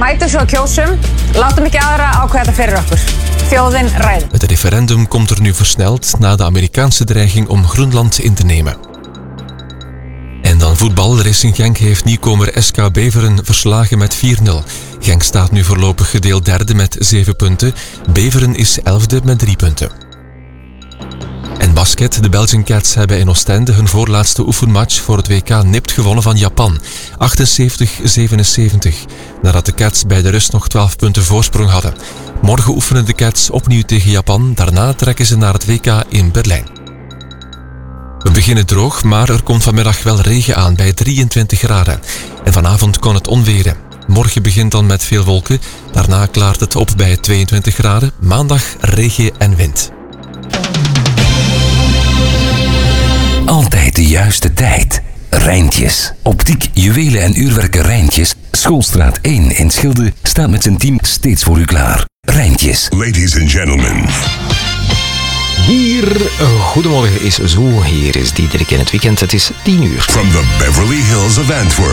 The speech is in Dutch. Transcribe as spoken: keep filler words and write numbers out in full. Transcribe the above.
Mætum svo kjósum, látum ekki aðra ákveða þetta fyrir okkur. Þjóðin ræður. Het referendum komt er nu versneld na de Amerikaanse dreiging om Groenland in te nemen. En dan voetbal. Racing Genk heeft nieuwkomer S K Beveren verslagen met vier nul. Genk staat nu voorlopig gedeeld derde met zeven punten. Beveren is elfde met drie punten. En basket. De Belgian Cats hebben in Oostende hun voorlaatste oefenmatch voor het W K nipt gewonnen van Japan. achtenzeventig zevenenzeventig. Nadat de Cats bij de rust nog twaalf punten voorsprong hadden. Morgen oefenen de Cats opnieuw tegen Japan. Daarna trekken ze naar het W K in Berlijn. We beginnen droog, maar er komt vanmiddag wel regen aan bij drieëntwintig graden. En vanavond kan het onweren. Morgen begint dan met veel wolken. Daarna klaart het op bij tweeëntwintig graden. Maandag regen en wind. Altijd de juiste tijd. Rijntjes. Optiek, juwelen en uurwerken Rijntjes. Schoolstraat één in Schilde staat met zijn team steeds voor u klaar. Rijntjes. Ladies and gentlemen. Hier, goedemorgen is zo, hier is Diederik in het weekend, het is tien uur. From the Beverly Hills of Antwerp.